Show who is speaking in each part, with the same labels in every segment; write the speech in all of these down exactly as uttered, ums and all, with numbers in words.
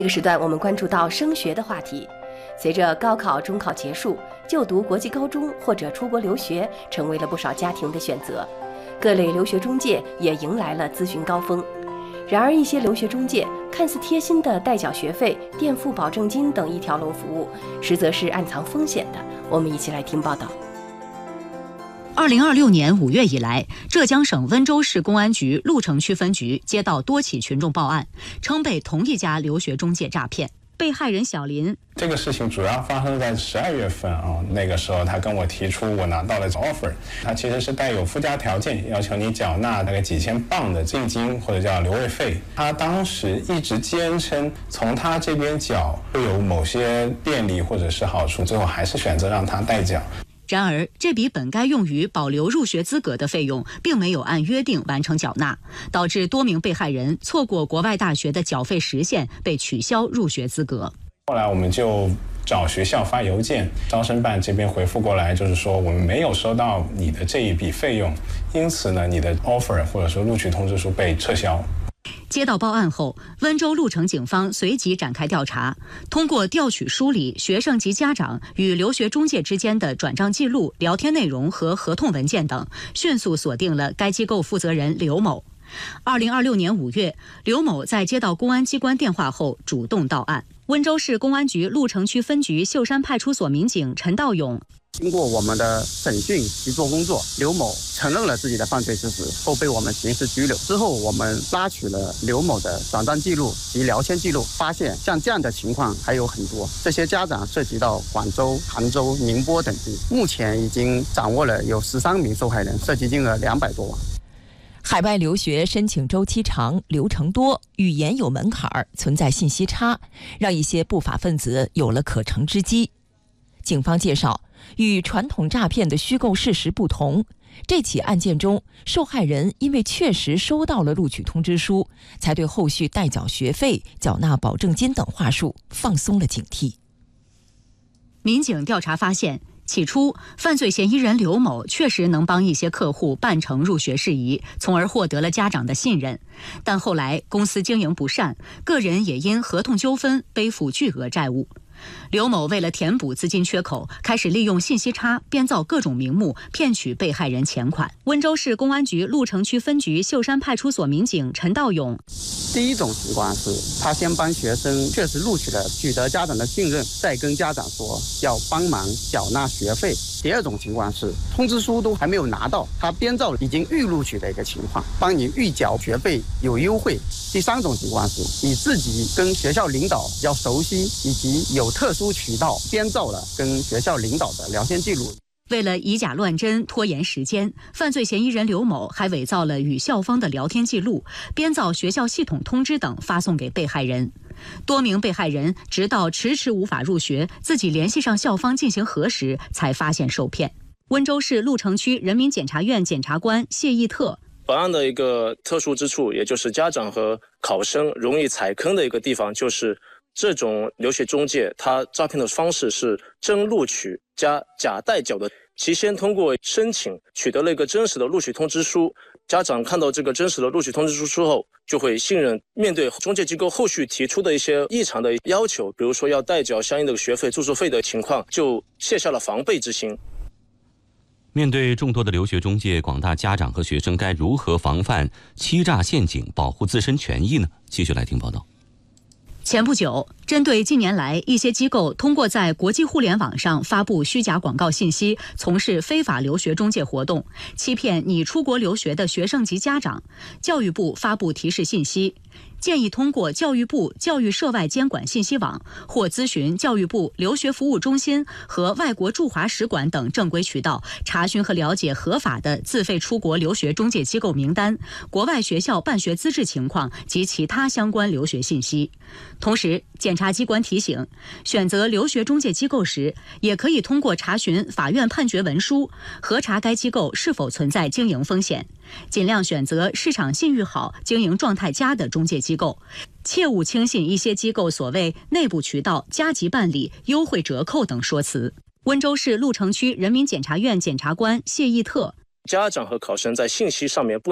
Speaker 1: 这个时段我们关注到升学的话题。随着高考、中考结束，就读国际高中或者出国留学成为了不少家庭的选择。各类留学中介也迎来了咨询高峰。然而，一些留学中介看似贴心的代缴学费、垫付保证金等一条龙服务，实则是暗藏风险的。我们一起来听报道。
Speaker 2: 二零二六年五月以来，浙江省温州市公安局鹿城区分局接到多起群众报案，称被同一家留学中介诈骗。被害人小林，
Speaker 3: 这个事情主要发生在十二月份啊，那个时候他跟我提出我拿到了 offer， 他其实是带有附加条件，要求你缴纳大概几千镑的进金或者叫留位费。他当时一直坚称从他这边缴会有某些便利或者是好处，最后还是选择让他代缴。
Speaker 2: 然而，这笔本该用于保留入学资格的费用，并没有按约定完成缴纳，导致多名被害人错过国外大学的缴费时限，被取消入学资格。
Speaker 3: 后来我们就找学校发邮件，招生办这边回复过来，就是说我们没有收到你的这一笔费用，因此呢，你的 offer 或者说录取通知书被撤销。
Speaker 2: 接到报案后，温州鹿城警方随即展开调查，通过调取梳理学生及家长与留学中介之间的转账记录、聊天内容和合同文件等，迅速锁定了该机构负责人刘某。二零二六年五月，刘某在接到公安机关电话后主动到案。温州市公安局鹿城区分局秀山派出所民警陈道勇，
Speaker 4: 经过我们的审讯及做工作，刘某承认了自己的犯罪事实，后被我们刑事拘留。之后，我们拉取了刘某的转账记录及聊天记录，发现像这样的情况还有很多。这些家长涉及到广州、杭州、宁波等地，目前已经掌握了有十三名受害人，涉及金额两百多万。
Speaker 5: 海外留学申请周期长、流程多、语言有门槛，存在信息差，让一些不法分子有了可乘之机。警方介绍，与传统诈骗的虚构事实不同，这起案件中，受害人因为确实收到了录取通知书，才对后续代缴学费、缴纳保证金等话术放松了警惕。
Speaker 2: 民警调查发现，起初，犯罪嫌疑人刘某确实能帮一些客户办成入学事宜，从而获得了家长的信任。但后来公司经营不善，个人也因合同纠纷背负巨额债务。刘某为了填补资金缺口，开始利用信息差编造各种名目，骗取被害人钱款。温州市公安局鹿城区分局秀山派出所民警陈道勇，
Speaker 4: 第一种情况是他先帮学生确实录取了，取得家长的信任，再跟家长说要帮忙缴纳学费。第二种情况是通知书都还没有拿到，他编造已经预录取的一个情况，帮你预缴学费有优惠。第三种情况是你自己跟学校领导要熟悉，以及有特殊渠道编造了跟学校领导的聊天记录。
Speaker 2: 为了以假乱真、拖延时间，犯罪嫌疑人刘某还伪造了与校方的聊天记录，编造学校系统通知等发送给被害人。多名被害人直到迟迟无法入学，自己联系上校方进行核实，才发现受骗。温州市鹿城区人民检察院检察官谢义特，
Speaker 6: 本案的一个特殊之处，也就是家长和考生容易踩坑的一个地方，就是这种留学中介他诈骗的方式是真录取加假代缴的。其先通过申请取得了一个真实的录取通知书，家长看到这个真实的录取通知书之后，就会信任面对中介机构后续提出的一些异常的要求，比如说要代缴相应的学费、住宿费的情况，就卸下了防备之心。
Speaker 7: 面对众多的留学中介，广大家长和学生该如何防范欺诈陷阱，保护自身权益呢？继续来听报道。
Speaker 2: 前不久，针对近年来一些机构通过在国际互联网上发布虚假广告信息，从事非法留学中介活动，欺骗拟出国留学的学生及家长，教育部发布提示信息，建议通过教育部教育涉外监管信息网或咨询教育部留学服务中心和外国驻华使馆等正规渠道，查询和了解合法的自费出国留学中介机构名单、国外学校办学资质情况及其他相关留学信息。同时，检察机关提醒，选择留学中介机构时，也可以通过查询法院判决文书，核查该机构是否存在经营风险，尽量选择市场信誉好、经营状态佳的中介机构，切勿轻信一些机构所谓内部渠道、加急办理、优惠折扣等说辞。温州市鹿城区人民检察院检察官谢义特，
Speaker 6: 家长和考生在信息上面不能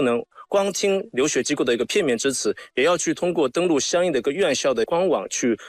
Speaker 6: 光听留学机构的一个片面之词，也要去通过登录相应的一个院校的官网去